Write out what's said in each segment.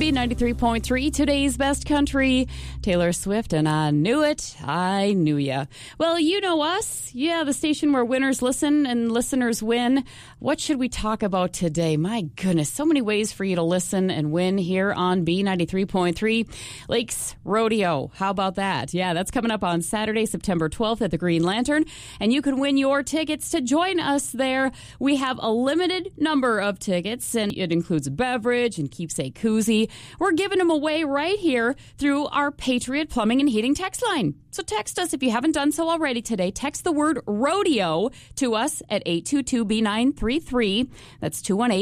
B93.3, today's best country. Taylor Swift, and I knew it. I knew ya. Well, you know us. Yeah, the station where winners listen and listeners win. What should we talk about today? My goodness, so many ways for you to listen and win here on B93.3. Lakes Rodeo. How about that? Yeah, that's coming up on Saturday, September 12th at the Green Lantern. And you can win your tickets to join us there. We have a limited number of tickets, and it includes a beverage and keepsake koozie. We're giving them away right here through our Patriot Plumbing and Heating text line. So text us if you haven't done so already today. Text the word rodeo to us at 822-B933. That's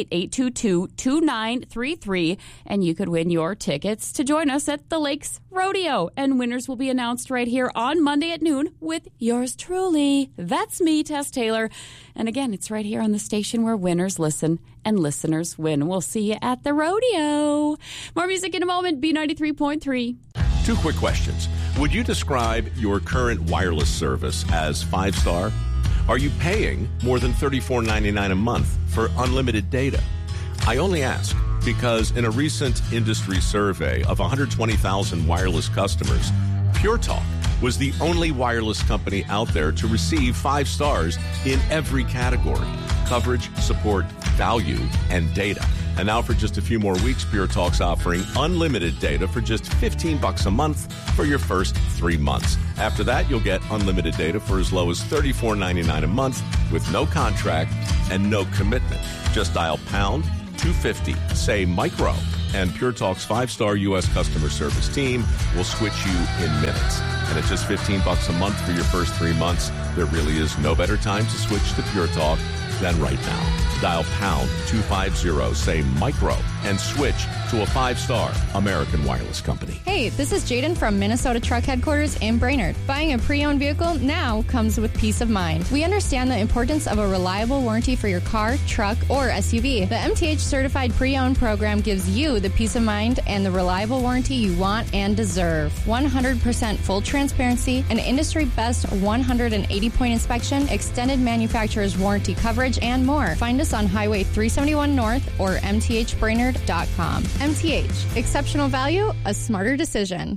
218-822-2933. And you could win your tickets to join us at the Lakes Rodeo. And winners will be announced right here on Monday at noon with yours truly. That's me, Tess Taylor. And again, it's right here on the station where winners listen and listeners win. We'll see you at the rodeo. More music in a moment, B93.3. 2 quick questions. Would you describe your current wireless service as 5-star? Are you paying more than $34.99 a month for unlimited data? I only ask because in a recent industry survey of 120,000 wireless customers, Pure Talk was the only wireless company out there to receive 5 stars in every category: coverage, support, value, and data. And now for just a few more weeks, Pure Talk's offering unlimited data for just $15 a month for your first 3 months. After that, you'll get unlimited data for as low as $34.99 a month with no contract and no commitment. Just dial pound 250, say micro, and Pure Talk's 5-star U.S. customer service team will switch you in minutes. And at just $15 a month for your first 3 months, there really is no better time to switch to Pure Talk than right now. Dial pound 250, say micro, and switch to a 5-star American wireless company. Hey, this is Jaden from Minnesota Truck Headquarters in Brainerd. Buying a pre-owned vehicle now comes with peace of mind. We understand the importance of a reliable warranty for your car, truck, or SUV. The MTH Certified Pre-Owned program gives you the peace of mind and the reliable warranty you want and deserve. 100% full transparency, an industry-best 180-point inspection, extended manufacturer's warranty coverage, and more. Find us on Highway 371 North or mthbrainerd.com. MTH, exceptional value, a smarter decision.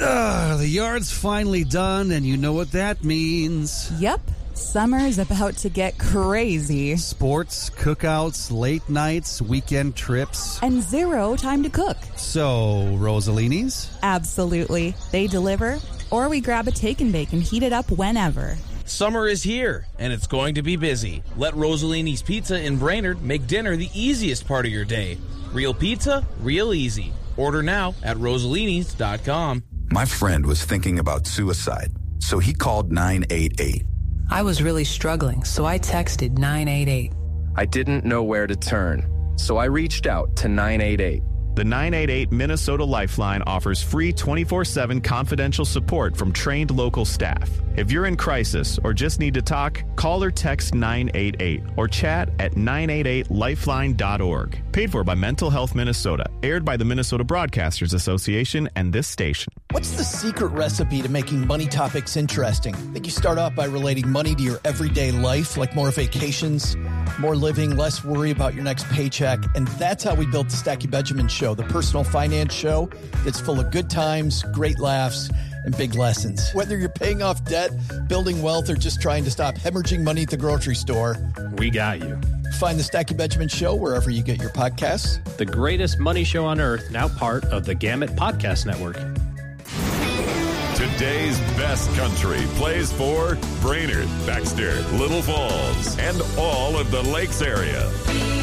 The yard's finally done, and you know what that means. Yep. Summer is about to get crazy. Sports, cookouts, late nights, weekend trips. And zero time to cook. So, Rosalini's? Absolutely. They deliver, or we grab a take and bake and heat it up whenever. Summer is here, and it's going to be busy. Let Rosalini's Pizza in Brainerd make dinner the easiest part of your day. Real pizza, real easy. Order now at Rosalini's.com. My friend was thinking about suicide, so he called 988. I was really struggling, so I texted 988. I didn't know where to turn, so I reached out to 988. The 988 Minnesota Lifeline offers free 24/7 confidential support from trained local staff. If you're in crisis or just need to talk, call or text 988 or chat at 988lifeline.org. Paid for by Mental Health Minnesota. Aired by the Minnesota Broadcasters Association and this station. What's the secret recipe to making money topics interesting? I think you start off by relating money to your everyday life, like more vacations, more living, less worry about your next paycheck. And that's how we built the Stacky Benjamin Show, the personal finance show that's full of good times, great laughs, and big lessons. Whether you're paying off debt, building wealth, or just trying to stop hemorrhaging money at the grocery store, we got you. Find the Stacky Benjamin Show wherever you get your podcasts. The greatest money show on earth, now part of the Gamut Podcast Network. Today's best country plays for Brainerd, Baxter, Little Falls, and all of the Lakes area.